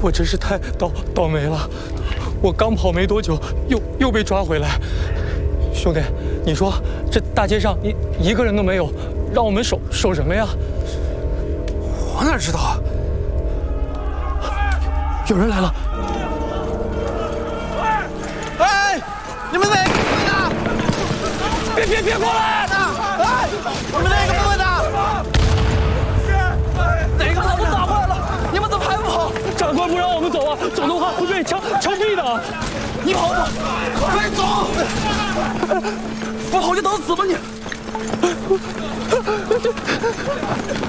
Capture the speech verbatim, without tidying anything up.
我真是太倒倒霉了，我刚跑没多久，又又被抓回来。兄弟，你说这大街上一一个人都没有，让我们守守什么呀？ 我哪知道啊！ 有人来了！ 哎，你们哪个部队的？ 别别别过来！ 哎，你们哪个部队的？哪个跑都打坏了，你们怎么还不跑？ 长官不让我们走啊，走的话会被枪枪毙的。 你跑不？快走！不跑就等死吧你！